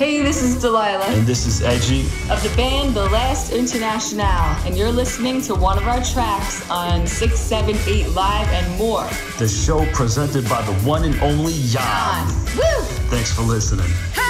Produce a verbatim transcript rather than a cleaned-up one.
Hey, this is Delilah. And this is Edgy. Of the band The Last International. And you're listening to one of our tracks on six seven eight Live and More. The show presented by the one and only Jan. Woo! Thanks for listening.